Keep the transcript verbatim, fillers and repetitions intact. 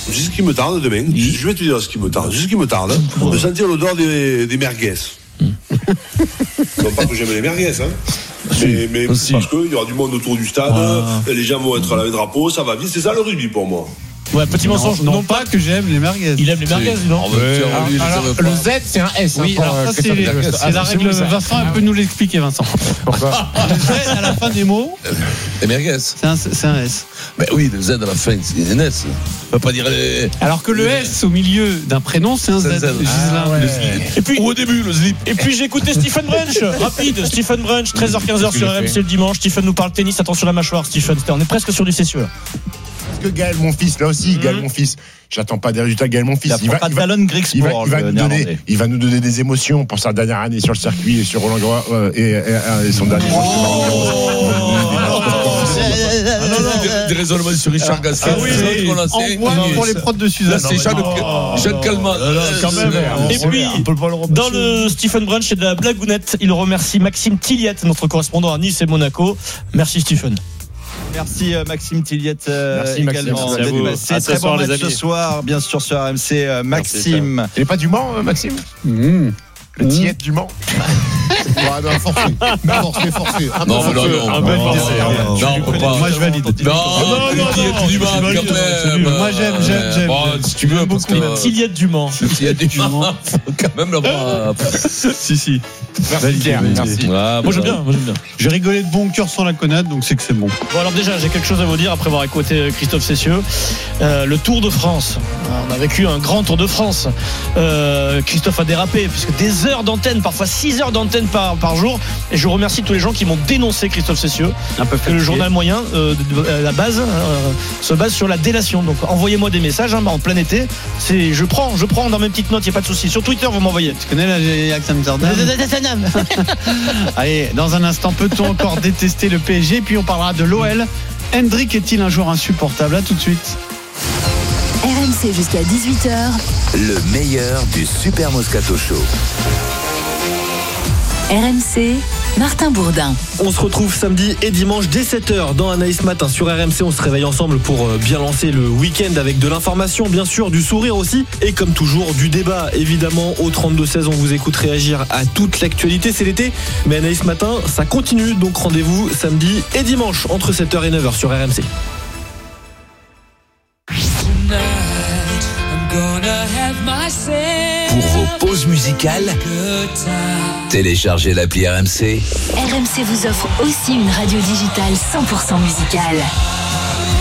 C'est ce qui me tarde demain. Oui. Je vais te dire ce qui me tarde. C'est ce qui me tarde. Hein. De sentir l'odeur des, des merguez. Non pas que j'aime les merguez, hein. Mais, mais parce qu'il y aura du monde autour du stade, ah. les gens vont être à la drapeau, ça va vite. C'est ça le rugby pour moi. Ouais, petit mensonge. Non, non pas que j'aime les merguez. Il aime les merguez, non oh, ouais, alors, alors, le Z, c'est un S. Oui, hein, alors ça, c'est, les, c'est ah, la règle. Vincent peut nous l'expliquer, Vincent. Pourquoi le Z à la fin des mots. Les merguez. C'est un, c'est un S. Ben oui, le Z à la fin, c'est un S. On peut pas dire les... Alors que le S au milieu d'un prénom, c'est un Z. Z. Ah, ouais. Et puis, ou au début, le slip. Et puis j'ai écouté Stephen Brunch. Rapide, Stephen Brunch, treize heures quinze sur R M C le dimanche. Stephen nous parle tennis. Attention la mâchoire, Stephen. On est presque sur du cessieux. Parce que Gaël, mon fils, là aussi, mmh. Gaël, mon fils, j'attends pas des résultats, Gaël, mon fils. Il, il va, pas il va, Dallon Griggs il va, pour il va, le nous donner, il va nous donner des émotions pour sa dernière année sur le circuit et sur Roland Garros euh, et, et, et son dernier match. Des raisonnements sur Richard Gasquet. Ah oui, oui. Pour les prods de Suzanne. C'est Jacques Calment. Quand même. Et puis, dans le Stephen Brunch, c'est de la blagounette. Il remercie Maxime Tilliette, notre correspondant à Nice et Monaco. Merci Stephen. Merci Maxime Tilliette euh, Merci, également Maxime. d'être passé. Très bon soir, match les amis. ce soir, bien sûr sur R M C. Euh, Maxime. Merci, il n'est pas du Mans, euh, Maxime mmh. Le mmh. Tillette du Mans. Ouais, ben forcé. Forcé, forcé. Un peu Non, forcé. non, non. Un peu forcé. Non, on peut pas. Moi, je valide. Non, le Tillette du Mans, quand même. Moi, j'aime, j'aime, j'aime. Bon, si tu veux, parce que. Tilliette du Mans. Le Tillette du Mans. Faut quand même l'avoir. Si, si. Merci Pierre, merci. Moi, j'aime bien. Moi, j'aime bien. J'ai rigolé de bon cœur sans la connaître, donc c'est que c'est bon. Bon, alors déjà, j'ai quelque chose à vous dire après avoir écouté Christophe Cessieux. Euh, le Tour de France. On a vécu un grand Tour de France. Euh, Christophe a dérapé, puisque des heures d'antenne, parfois six heures d'antenne par, par jour. Et je remercie tous les gens qui m'ont dénoncé Christophe Cessieux. Un peu que le journal moyen, euh, de, la base, euh, se base sur la délation. Donc envoyez-moi des messages hein, en plein été. C'est, je prends, je prends dans mes petites notes, il n'y a pas de souci. Sur Twitter, vous m'envoyez. Tu connais la Jack Amsterdam? Allez, dans un instant, peut-on encore détester le P S G? Puis on parlera de l'O L. Hendrick est-il un joueur insupportable? À tout de suite. R M C jusqu'à dix-huit heures. Le meilleur du Super Moscato Show. R M C, Martin Bourdin. On se retrouve samedi et dimanche dès sept heures dans Anaïs Matin sur R M C. On se réveille ensemble pour bien lancer le week-end avec de l'information, bien sûr, du sourire aussi. Et comme toujours, du débat, évidemment. Au trente-deux seize, on vous écoute réagir à toute l'actualité. C'est l'été, mais Anaïs Matin, ça continue. Donc rendez-vous samedi et dimanche entre sept heures et neuf heures sur R M C. Pour vos pauses musicales, téléchargez l'appli R M C. R M C vous offre aussi une radio digitale cent pour cent musicale.